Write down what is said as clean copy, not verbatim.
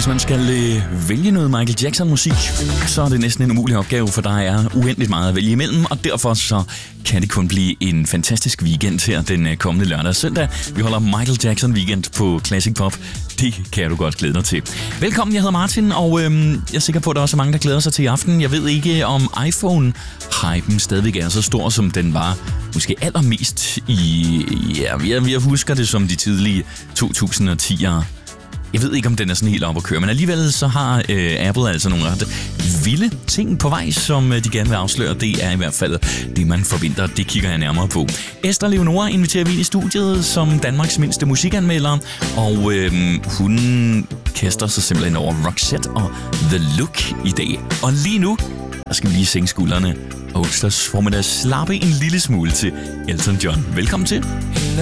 man skal vælge noget Michael Jackson-musik, så er det næsten en umulig opgave, for der er uendeligt meget at vælge imellem, og derfor så kan det kun blive en fantastisk weekend her den kommende lørdag og søndag. Vi holder Michael Jackson Weekend på Classic Pop. Det kan du godt glæde dig til. Velkommen, jeg hedder Martin, og jeg er sikker på, at der også er mange, der glæder sig til i aften. Jeg ved ikke, om iPhone-hypen stadigvæk er så stor, som den var måske allermest i... Jeg husker det som de tidlige 2010'ere. Jeg ved ikke, om den er sådan helt op at køre, men alligevel så har Apple altså nogle ret vilde ting på vej, som de gerne vil afsløre. Det er i hvert fald det, man forventer. Det kigger jeg nærmere på. Esther Leonora inviterer vi ind i studiet som Danmarks mindste musikanmelder, og hun kaster sig simpelthen over Roxette og The Look i dag. Og lige nu, der skal vi lige sænke skuldrene og onsdags formiddag slappe en lille smule til Elton John. Velkommen til.